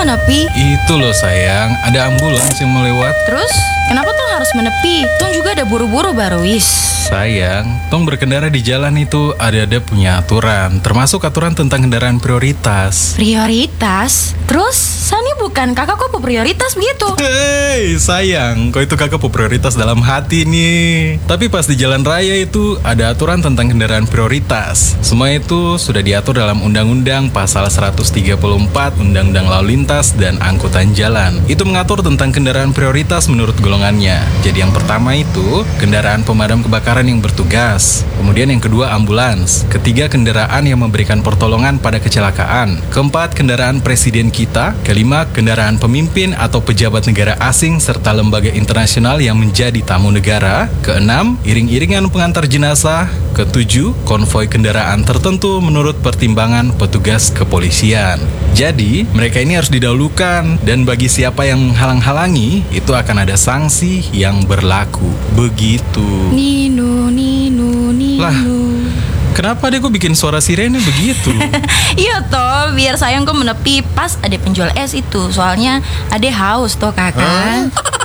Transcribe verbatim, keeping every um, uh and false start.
menepi? Itu loh sayang, ada ambulans yang mau lewat. Terus, kenapa Tong harus menepi? Tong juga ada buru-buru baru wis. Sayang, Tong berkendara di jalan itu ada-ada punya aturan, termasuk aturan tentang kendaraan prioritas. Prioritas? Terus, Sani bukan kakak kok prioritas begitu? Hei sayang, kau itu kakak prioritas dalam hati nih. Tapi pas di jalan raya itu ada aturan tentang kendaraan prioritas. Semua itu sudah diatur dalam Undang-Undang Pasal seratus tiga puluh empat Undang-Undang Lalu Lintas dan Angkutan Jalan. Itu mengatur tentang kendaraan prioritas menurut golongannya. Jadi yang pertama itu kendaraan pemadam kebakaran yang bertugas. Kemudian yang kedua ambulans. Ketiga kendaraan yang memberikan pertolongan pada kecelakaan. Keempat kendaraan presiden kita. Kelima kendaraan pemimpin atau pejabat negara asing serta lembaga internasional yang menjadi tamu negara. Keenam iring-iringan pengantar jenazah. Ketujuh konvoi kendaraan tertentu menurut pertimbangan petugas kepolisian. Jadi mereka ini harus didahulukan dan bagi siapa yang menghalang-halangi itu akan ada sanksi yang berlaku. Begitu. Nino, Nino, Nino. Lah, kenapa deh gue bikin suara sirene begitu? Iya toh, biar sayang kok menepi pas ada penjual es itu. Soalnya ada haus toh kakak.